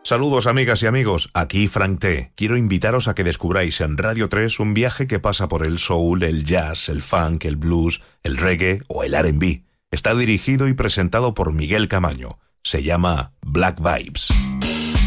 Saludos amigas y amigos, aquí Frank T. Quiero invitaros a que descubráis en Radio 3 un viaje que pasa por el soul, el jazz, el funk, el blues, el reggae o el R&B. Está dirigido y presentado por Miguel Camaño. Se llama Black Vibes.